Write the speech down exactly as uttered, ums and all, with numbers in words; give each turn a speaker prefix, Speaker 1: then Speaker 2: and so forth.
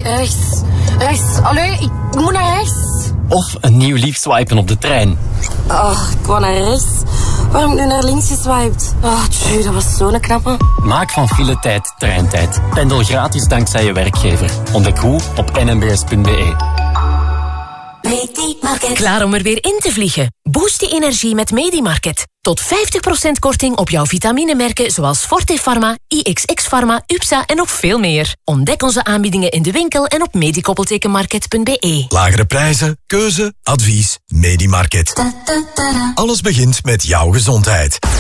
Speaker 1: Rechts. Rechts. Allee, ik moet naar rechts.
Speaker 2: Of een nieuw lief swipen op de trein.
Speaker 1: Oh, ik wou naar rechts. Waarom heb ik nu naar links geswiped? Oh, tjie, dat was zo'n knappe.
Speaker 2: Maak van filetijd treintijd. Pendel gratis dankzij je werkgever. Ontdek hoe op n m b s punt b e.
Speaker 3: Medimarket. Klaar om er weer in te vliegen? Boost je energie met Medimarket. Tot vijftig procent korting op jouw vitaminemerken zoals Forte Pharma, I X X Pharma, U P S A en nog veel meer. Ontdek onze aanbiedingen in de winkel en op medikoppeltekenmarket punt b e.
Speaker 4: Lagere prijzen, keuze, advies, Medimarket. Alles begint met jouw gezondheid.